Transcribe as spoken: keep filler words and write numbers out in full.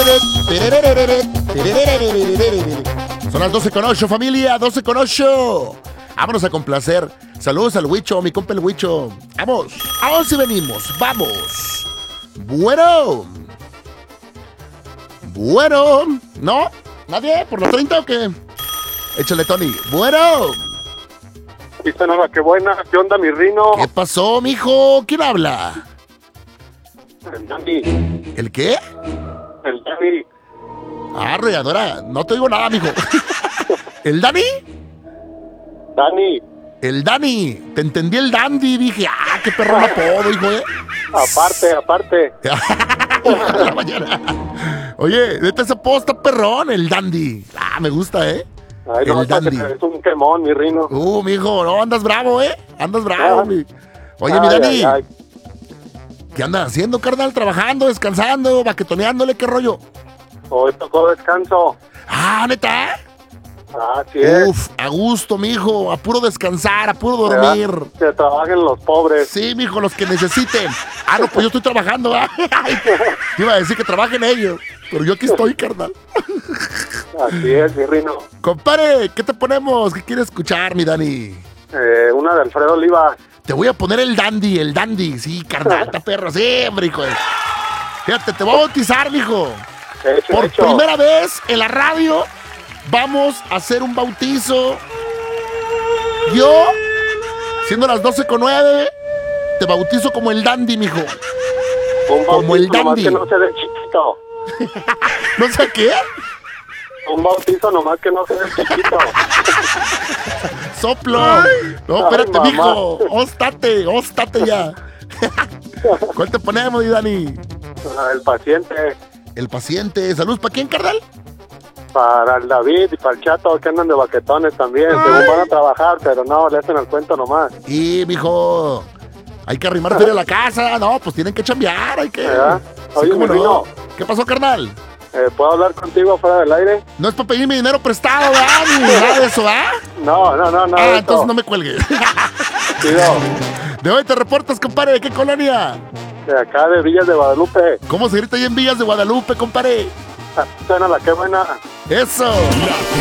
Son las doce con ocho, familia, doce con ocho. Vámonos a complacer. Saludos al Huicho, mi compa el Huicho. Vamos, a once venimos, vamos. Bueno. Bueno. ¿No? ¿Nadie? ¿Por los treinta o qué? Échale, Tony. Bueno. ¿Viste nada? Qué buena. ¿Qué onda, mi Rino? ¿Qué pasó, mijo? ¿Quién habla? El Dani. ¿El qué? El Dani. Ah, rayadora. No te digo nada, mijo. ¿El Dani? Dani. El Dani. Te entendí el Dandy. Dije, ah, qué perrón apodo, hijo, eh. Aparte, aparte. De la mañana. Oye, neta ese apodo está perrón, el Dandy. Ah, me gusta, eh. Ay, no, el Dandy. es un quemón, mi Rino. Uh, mijo, no, andas bravo, eh. Andas bravo, Ah. mi. Oye, Ay, mi Dani. ay, ay. ¿Qué andas haciendo, carnal? ¿Trabajando, descansando, baquetoneándole? ¿Qué rollo? Hoy tocó descanso. Ah, ¿neta? Ah, sí es. Uf, a gusto, mijo. A puro descansar, a puro dormir. ¿Verdad? Que trabajen los pobres. Sí, mijo, los que necesiten. Ah, no, pues yo estoy trabajando, ¿ah? Te iba a decir que trabajen ellos. Pero yo aquí estoy, carnal. Así es, mi Rino. Compadre, ¿qué te ponemos? ¿Qué quieres escuchar, mi Dani? Eh, una de Alfredo Oliva. Te voy a poner el Dandy, el Dandy. Sí, carnal, está perro. Sí, hombre, hijo. Fíjate, te voy a bautizar, mijo. Hecho, Por hecho. primera vez en la radio vamos a hacer un bautizo. Yo, siendo las doce con nueve, te bautizo como el Dandy, mijo. Un como el bautizo nomás Dandy. que no se dé chiquito. ¿No sé qué? Un bautizo nomás que no se dé chiquito. Soplo. No, Ay, espérate, mamá. mijo. Óstate, óstate ya. ¿Cuál te ponemos, mi Dani? Ah, El paciente. El paciente. ¿Salud para quién, carnal? Para el David y para el Chato que andan de baquetones también. Según van a trabajar, pero no, le hacen el cuento nomás. Y, mijo, hay que arrimar feria a la casa. No, pues tienen que chambear, hay que... ¿Verdad? Sí, Oye, cómo mi Rino. ¿Qué pasó, carnal? Eh, ¿Puedo hablar contigo fuera del aire? No es para pedirme dinero prestado, ¿verdad? Ni nada de eso, ¿ah? No, no, no, no. Ah, entonces no me cuelgues. Tío, ¿De hoy te reportas, compadre? ¿De qué colonia? de acá de Villas de Guadalupe. ¿Cómo se grita ahí en Villas de Guadalupe, compadre? Suena la que buena. ¡Eso!